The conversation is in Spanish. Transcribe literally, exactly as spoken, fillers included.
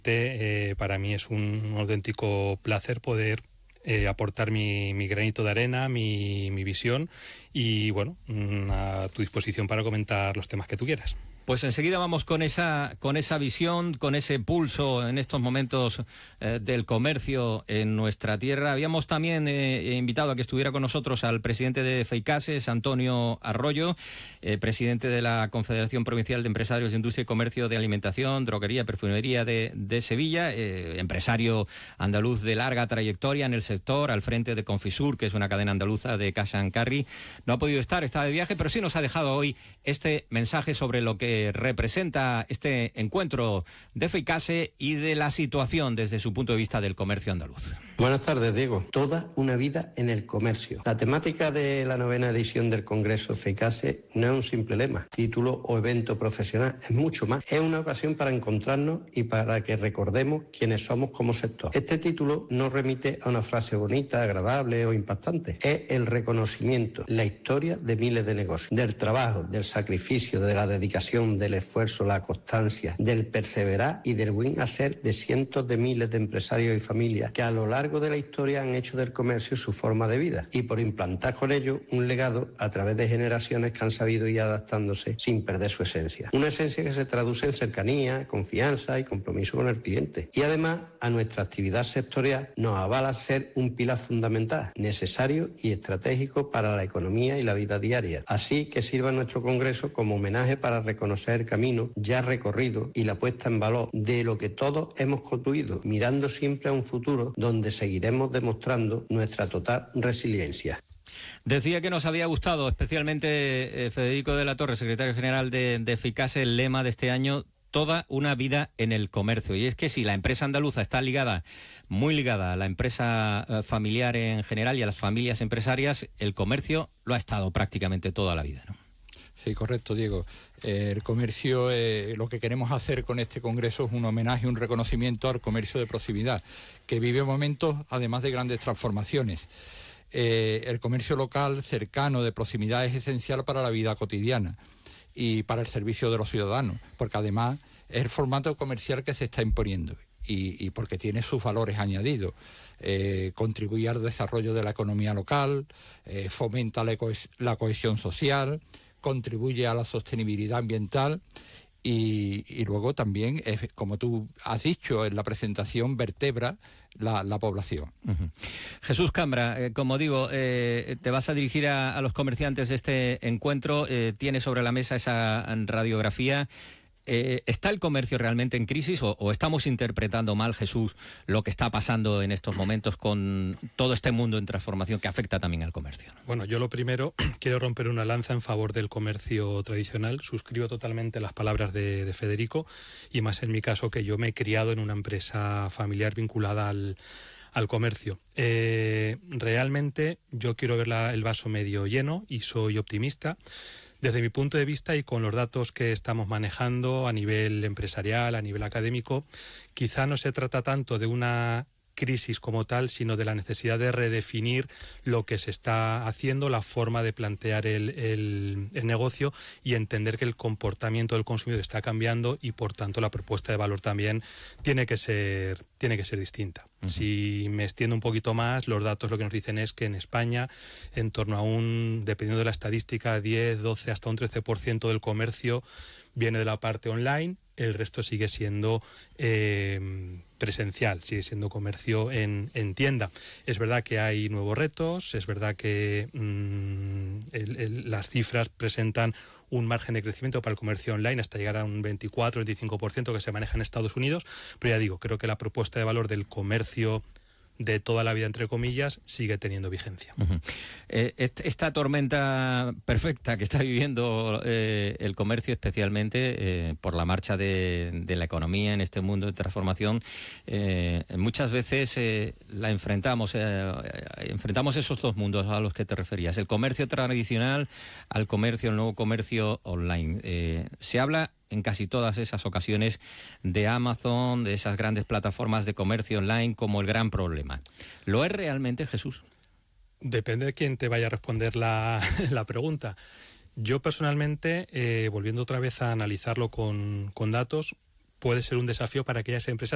Eh, para mí es un auténtico placer poder eh, aportar mi, mi granito de arena, mi, mi visión y bueno, a tu disposición para comentar los temas que tú quieras. Pues enseguida vamos con esa con esa visión, con ese pulso en estos momentos eh, del comercio en nuestra tierra. Habíamos también eh, invitado a que estuviera con nosotros al presidente de FEICASES, Antonio Arroyo, eh, presidente de la Confederación Provincial de Empresarios de Industria y Comercio de Alimentación, Droguería, Perfumería de, de Sevilla, eh, empresario andaluz de larga trayectoria en el sector, al frente de Confisur, que es una cadena andaluza de cash and carry. No ha podido estar, está de viaje, pero sí nos ha dejado hoy este mensaje sobre lo que representa este encuentro de FEICASE y de la situación desde su punto de vista del comercio andaluz. Buenas tardes, Diego. Toda una vida en el comercio. La temática de la novena edición del Congreso FEICASE no es un simple lema, título o evento profesional, es mucho más. Es una ocasión para encontrarnos y para que recordemos quiénes somos como sector. Este título no remite a una frase bonita, agradable o impactante. Es el reconocimiento, la historia de miles de negocios, del trabajo, del sacrificio, de la dedicación, del esfuerzo, la constancia, del perseverar y del buen hacer de cientos de miles de empresarios y familias que a lo largo de la historia han hecho del comercio su forma de vida y por implantar con ello un legado a través de generaciones que han sabido ir adaptándose sin perder su esencia. Una esencia que se traduce en cercanía, confianza y compromiso con el cliente. Y además a nuestra actividad sectorial nos avala ser un pilar fundamental, necesario y estratégico para la economía y la vida diaria. Así que sirva nuestro congreso como homenaje para reconocer el camino ya recorrido y la puesta en valor de lo que todos hemos construido, mirando siempre a un futuro donde seguiremos demostrando nuestra total resiliencia. Decía que nos había gustado especialmente eh, Federico de la Torre, secretario general de, de FEICASE, el lema de este año: toda una vida en el comercio. Y es que si la empresa andaluza está ligada, muy ligada a la empresa eh, familiar en general y a las familias empresarias, el comercio lo ha estado prácticamente toda la vida, ¿no? Sí, correcto, Diego. Eh, el comercio, eh, lo que queremos hacer con este congreso es un homenaje, un reconocimiento al comercio de proximidad, que vive momentos, además de grandes transformaciones. Eh, el comercio local, cercano, de proximidad, es esencial para la vida cotidiana y para el servicio de los ciudadanos, porque además es el formato comercial que se está imponiendo y, y porque tiene sus valores añadidos. Eh, contribuye al desarrollo de la economía local, eh, fomenta la, cohes- la cohesión social, contribuye a la sostenibilidad ambiental y, y luego también, es, como tú has dicho en la presentación, vertebra la, la población. Uh-huh. Jesús Cambra, eh, como digo, eh, te vas a dirigir a, a los comerciantes de este encuentro, eh, tienes sobre la mesa esa radiografía. Eh, ¿Está el comercio realmente en crisis o, o estamos interpretando mal, Jesús, lo que está pasando en estos momentos con todo este mundo en transformación que afecta también al comercio? Bueno, yo lo primero quiero romper una lanza en favor del comercio tradicional. Suscribo totalmente las palabras de, de Federico y más en mi caso, que yo me he criado en una empresa familiar vinculada al, al comercio. Eh, realmente yo quiero ver la, el vaso medio lleno y soy optimista. Desde mi punto de vista y con los datos que estamos manejando a nivel empresarial, a nivel académico, quizá no se trata tanto de una crisis como tal, sino de la necesidad de redefinir lo que se está haciendo, la forma de plantear el, el, el negocio y entender que el comportamiento del consumidor está cambiando y por tanto la propuesta de valor también tiene que ser, tiene que ser distinta. Uh-huh. Si me extiendo un poquito más, los datos lo que nos dicen es que en España en torno a un, dependiendo de la estadística, diez, doce, hasta un trece por ciento del comercio viene de la parte online, el resto sigue siendo eh, presencial, sigue siendo comercio en, en tienda. Es verdad que hay nuevos retos, es verdad que mmm, el, el, las cifras presentan un margen de crecimiento para el comercio online hasta llegar a un veinticuatro, veinticinco por ciento que se maneja en Estados Unidos, pero ya digo, creo que la propuesta de valor del comercio de toda la vida, entre comillas, sigue teniendo vigencia. Uh-huh. Eh, esta tormenta perfecta que está viviendo eh, el comercio, especialmente eh, por la marcha de, de la economía en este mundo de transformación, eh, muchas veces eh, la enfrentamos, eh, enfrentamos esos dos mundos a los que te referías, el comercio tradicional al comercio, el nuevo comercio online. Eh, se habla en casi todas esas ocasiones de Amazon, de esas grandes plataformas de comercio online como el gran problema. ¿Lo es realmente, Jesús? Depende de quién te vaya a responder la, la pregunta. Yo personalmente, eh, volviendo otra vez a analizarlo con, con datos, puede ser un desafío para aquellas empresas